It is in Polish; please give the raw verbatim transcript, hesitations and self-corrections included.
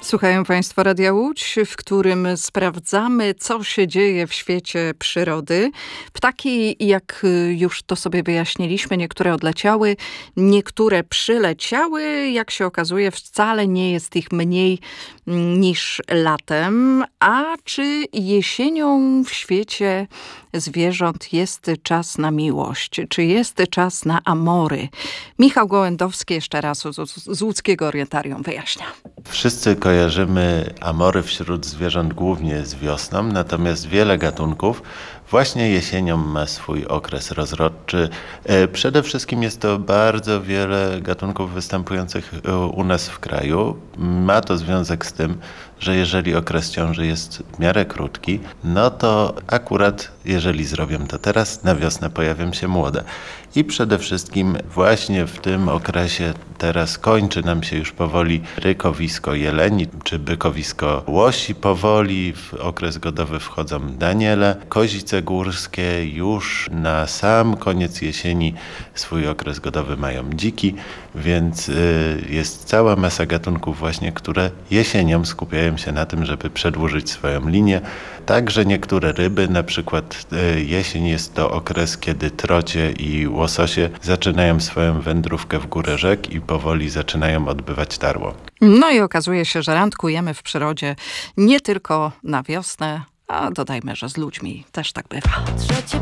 Słuchają Państwo Radia Łódź, w którym sprawdzamy, co się dzieje w świecie przyrody. Ptaki, jak już to sobie wyjaśniliśmy, niektóre odleciały, niektóre przyleciały. Jak się okazuje, wcale nie jest ich mniej niż latem. A czy jesienią w świecie zwierząt jest czas na miłość? Czy jest czas na amory? Michał Gołędowski jeszcze raz z Łódzkiego Orientarium wyjaśnia. Wszyscy kojarzymy amory wśród zwierząt głównie z wiosną, natomiast wiele gatunków właśnie jesienią ma swój okres rozrodczy. Przede wszystkim jest to bardzo wiele gatunków występujących u nas w kraju. Ma to związek z tym, że jeżeli okres ciąży jest w miarę krótki, no to akurat jeżeli zrobią to teraz, na wiosnę pojawią się młode. I przede wszystkim właśnie w tym okresie teraz kończy nam się już powoli rykowisko jeleni czy bykowisko łosi. Powoli w okres godowy wchodzą daniele. Kozice górskie już na sam koniec jesieni swój okres godowy mają dziki, więc jest cała masa gatunków właśnie, które jesienią skupiają się na tym, żeby przedłużyć swoją linię. Także niektóre ryby, na przykład jesień jest to okres, kiedy trocie i łososie zaczynają swoją wędrówkę w górę rzek i powoli zaczynają odbywać tarło. No i okazuje się, że randkujemy w przyrodzie nie tylko na wiosnę, a dodajmy, że z ludźmi też tak bywa.